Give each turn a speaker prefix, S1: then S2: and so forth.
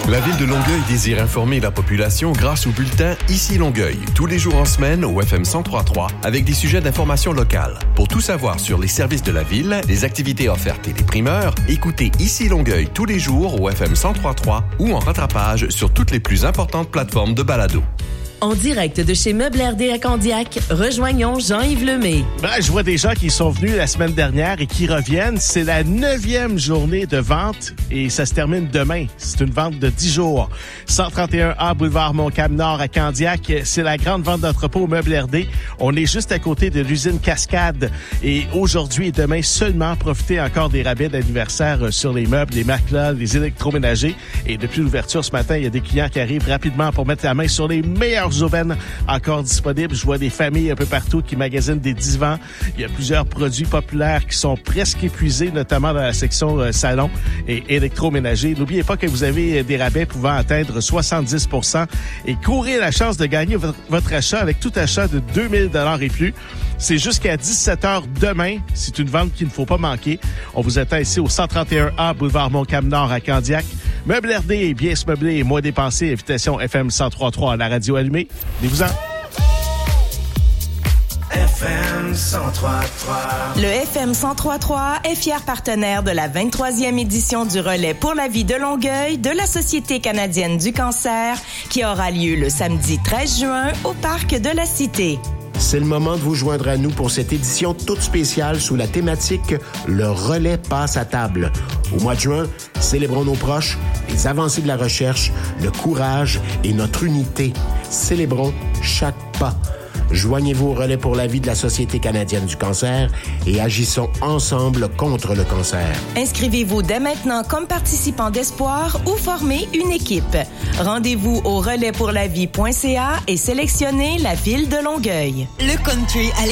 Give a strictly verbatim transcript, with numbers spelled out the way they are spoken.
S1: La Ville de Longueuil désire informer la population grâce au bulletin Ici Longueuil, tous les jours en semaine au F M cent trois virgule trois, avec des sujets d'information locale. Pour tout savoir sur les services de la Ville, les activités offertes et les primeurs, écoutez Ici Longueuil tous les jours au F M cent trois virgule trois ou en rattrapage sur toutes les plus importantes plateformes de balado.
S2: En direct de chez Meubles R D à Candiac, rejoignons Jean-Yves Lemay.
S3: Ben, je vois des gens qui sont venus la semaine dernière et qui reviennent. C'est la neuvième journée de vente et ça se termine demain. C'est une vente de dix jours. cent trente et un A, boulevard Montcalm-Nord à Candiac. C'est la grande vente d'entrepôt au Meubles R D. On est juste à côté de l'usine Cascade. Et aujourd'hui et demain seulement, profitez encore des rabais d'anniversaire sur les meubles, les matelas, les électroménagers. Et depuis l'ouverture ce matin, il y a des clients qui arrivent rapidement pour mettre la main sur les meilleurs aubaines encore disponibles. Je vois des familles un peu partout qui magasinent des divans. Il y a plusieurs produits populaires qui sont presque épuisés, notamment dans la section euh, salon et électroménager. N'oubliez pas que vous avez des rabais pouvant atteindre soixante-dix pour cent et courez la chance de gagner votre, votre achat avec tout achat de deux mille dollars et plus. C'est jusqu'à dix-sept heures demain. C'est une vente qu'il ne faut pas manquer. On vous attend ici au cent trente et un A, boulevard Montcalm-Nord à Candiac. Meubles R D, bien se meubler et moins dépenser. Invitation F M cent trois virgule trois à la radio allumée. Venez-vous-en.
S4: F M cent trois virgule trois.
S5: Le F M cent trois virgule trois est fier partenaire de la vingt-troisième édition du Relais pour la vie de Longueuil de la Société canadienne du cancer qui aura lieu le samedi treize juin au Parc de la Cité.
S6: C'est le moment de vous joindre à nous pour cette édition toute spéciale sous la thématique « Le relais passe à table ». Au mois de juin, célébrons nos proches, les avancées de la recherche, le courage et notre unité. Célébrons chaque pas. Joignez-vous au relais pour la vie de la Société canadienne du cancer et agissons ensemble contre le cancer.
S5: Inscrivez-vous dès maintenant comme participant d'espoir ou formez une équipe. Rendez-vous au relais pour la vie point c a et sélectionnez la ville de Longueuil.
S7: Le country à